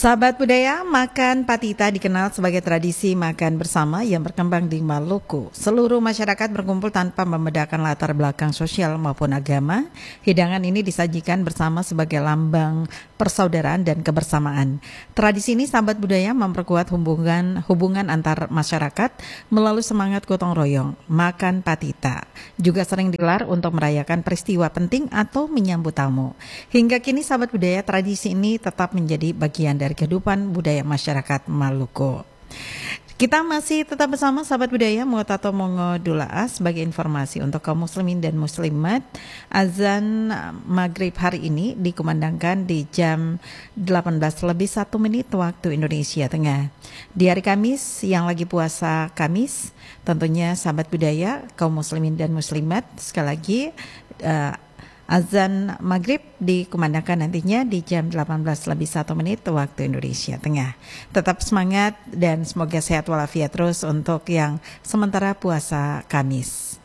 Sahabat budaya, makan patita dikenal sebagai tradisi makan bersama yang berkembang di Maluku. Seluruh masyarakat berkumpul tanpa membedakan latar belakang sosial maupun agama. Hidangan ini disajikan bersama sebagai lambang persaudaraan dan kebersamaan. Tradisi ini sahabat budaya memperkuat hubungan antar masyarakat melalui semangat gotong royong. Makan patita juga sering digelar untuk merayakan peristiwa penting atau menyambut tamu. Hingga kini sahabat budaya, tradisi ini tetap menjadi bagian dari kehidupan budaya masyarakat Maluku. Kita masih tetap bersama sahabat budaya Motato Mongo Dula'a sebagai informasi untuk kaum muslimin dan muslimat. Azan maghrib hari ini dikumandangkan di jam 18:01 waktu Indonesia Tengah. Di hari Kamis yang lagi puasa Kamis, tentunya sahabat budaya kaum muslimin dan muslimat sekali lagi azan maghrib dikumandangkan nantinya di jam 18:01 waktu Indonesia Tengah. Tetap semangat dan semoga sehat walafiat terus untuk yang sementara puasa Kamis.